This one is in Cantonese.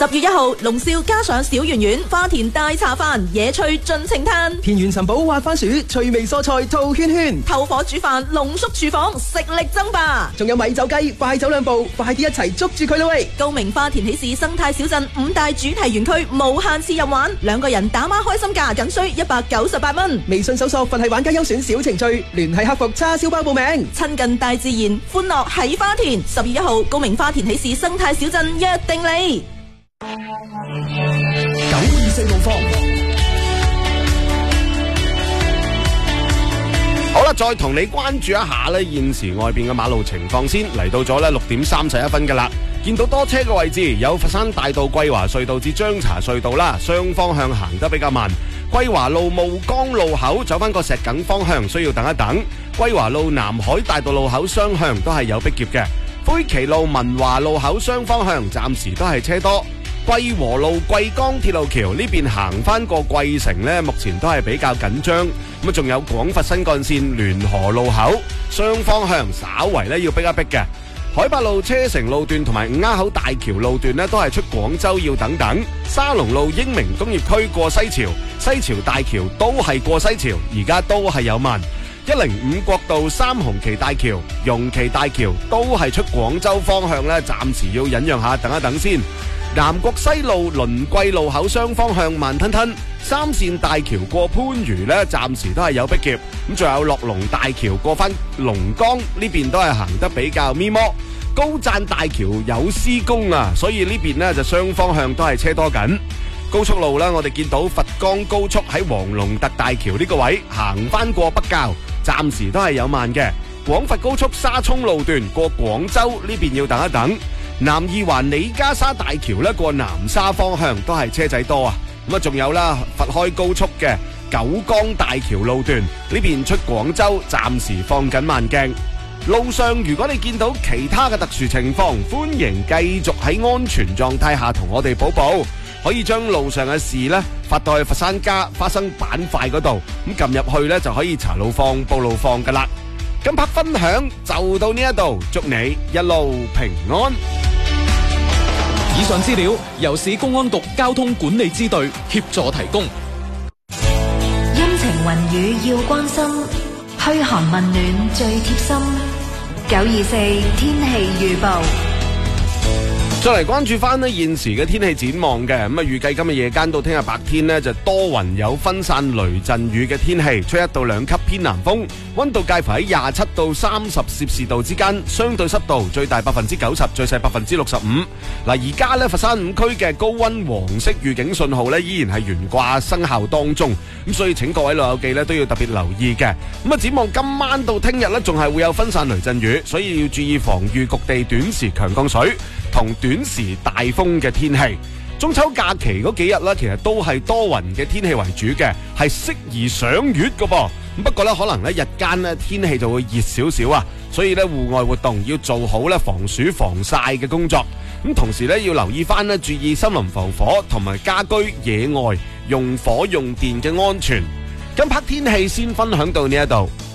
10月1號，龍少加上小圓圓、花田大茶飯、野趣盡情嘆， 田園尋寶滑番薯、趣味蔬菜套圈圈， 透火煮飯、濃縮廚房食力爭霸， 仲有米酒雞，快走兩步，快啲一齊捉住佢啦喂！ 高明花田喜事生態小鎮5大主題園區無限次任玩，2個人打孖開心價僅需198蚊。 微信搜索佛系玩家優選小程序，聯繫客服叉燒包報名。 親近大自然，歡樂喺花田。10月1號，高明花田喜事生態小鎮約定你。 924路況。好啦，再同你關注一下呢現時外邊嘅馬路情況先。嚟到咗呢6點31分噶啦，見到多車嘅位置有佛山大道桂華隧道至張槎隧道啦，雙方向行得比較慢。桂華路霧江路口走翻個石梗方向需要等一等。桂華路南海大道路口雙向都係有逼劫嘅。灰旗路文華路口雙方向暫時都係車多。桂和路桂江鐵路橋呢邊行翻過桂城呢，目前都係比較緊張。咁仲有廣佛新幹線聯河路口雙方向稍為呢要逼一逼嘅。海八路車城路段同埋五鴉口大橋路段呢都係出廣州要等等。沙龍路英明工業區過西樵，西樵大橋都係過西樵，而家都係有慢。105國道三紅旗大橋、容旗大橋都係出廣州方向呢，暫時要忍讓下，等一等先。南國西路輪桂路口雙方向慢吞吞，三線大橋過番禺呢，暫時都係有逼劫。咁仲有落龍大橋過翻龍崗呢邊都係行得比較咪摩。高贊大橋有施工啊，所以呢邊呢就雙方向都係車多緊。高速路啦，我哋見到佛岡高速喺黃龍特大橋呢個位行翻過北滘，暫時都係有慢嘅。廣佛高速沙涌路段過廣州呢邊要等一等。南二環李家沙大橋咧過南沙方向都係車仔多啊。咁啊仲有啦，佛開高速嘅九江大橋路段呢邊出廣州暫時放緊慢鏡。路上如果你見到其他嘅特殊情況，歡迎繼續喺安全狀態下同我哋報報，可以將路上嘅事呢發到去佛山家花生板塊嗰度，咁撳入去呢就可以查路況報路況噶啦。今拍分享就到呢一度，祝你一路平安。 以上資料由市公安局交通管理支隊協助提供。 陰晴雲雨要關心，噓寒問暖最貼心。924天氣預報。 再嚟關注翻呢現時嘅天氣展望嘅，咁啊預計今日夜間到聽日白天呢，就多雲有分散雷陣雨嘅天氣，吹1到2級偏南風，溫度介乎喺27到30攝氏度之間，相對濕度最大90%，最細65%。嗱，而家呢佛山5區嘅高溫黃色預警信號呢，依然係懸掛生效當中，咁所以請各位老友記呢，都要特別留意嘅。咁啊展望今晚到聽日呢，仲係會有分散雷陣雨，所以要注意防禦局地短時強降水同短時大風嘅天氣。中秋假期嗰幾日呢，其實都係多雲嘅天氣為主嘅，係適宜賞月㗎噃。不過呢，可能呢日間呢天氣就會熱少少啊，所以呢戶外活動要做好呢防暑防曬嘅工作。咁同時呢要留意翻呢，注意森林防火同埋家居野外用火用電嘅安全。今 part 天氣先分享到呢一度。